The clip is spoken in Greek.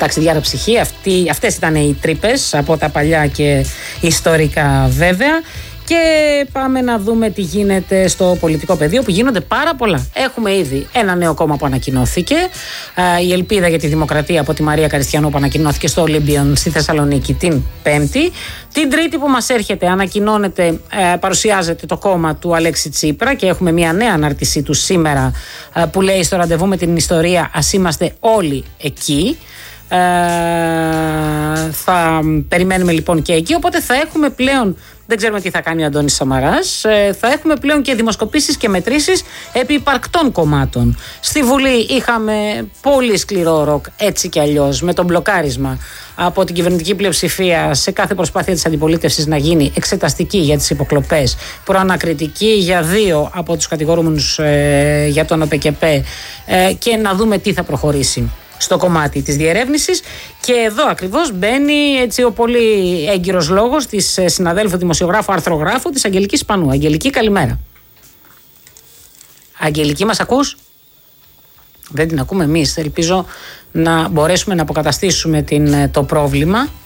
Εντάξει, διαρροψυχή, αυτές ήταν οι τρύπες από τα παλιά και ιστορικά βέβαια. Και πάμε να δούμε τι γίνεται στο πολιτικό πεδίο, που γίνονται πάρα πολλά. Έχουμε ήδη ένα νέο κόμμα που ανακοινώθηκε, η Ελπίδα για τη Δημοκρατία από τη Μαρία Καριστιανού, που ανακοινώθηκε στο Ολύμπιον στη Θεσσαλονίκη την Πέμπτη. Την Τρίτη που μας έρχεται ανακοινώνεται, παρουσιάζεται το κόμμα του Αλέξη Τσίπρα και έχουμε μια νέα ανάρτησή του σήμερα που λέει στο ραντεβού με την ιστορία ας είμαστε όλοι εκεί. Θα περιμένουμε λοιπόν και εκεί, οπότε θα έχουμε πλέον, δεν ξέρουμε τι θα κάνει ο Αντώνης Σαμαράς, θα έχουμε πλέον και δημοσκοπήσεις και μετρήσεις επί υπαρκτών κομμάτων. Στη Βουλή είχαμε πολύ σκληρό ροκ, έτσι κι αλλιώς, με το μπλοκάρισμα από την κυβερνητική πλειοψηφία σε κάθε προσπάθεια της αντιπολίτευσης να γίνει εξεταστική για τις υποκλοπές, προανακριτική για 2 από τους κατηγορούμενους για τον ΟΠΚΠ, και να δούμε τι θα προχωρήσει στο κομμάτι της διερεύνησης. Και εδώ ακριβώς μπαίνει έτσι ο πολύ έγκυρος λόγος της συναδέλφου δημοσιογράφου αρθρογράφου της Αγγελικής Σπανού. Αγγελική, καλημέρα. Αγγελική, μας ακούς? Δεν την ακούμε εμείς. Ελπίζω να μπορέσουμε να αποκαταστήσουμε το πρόβλημα.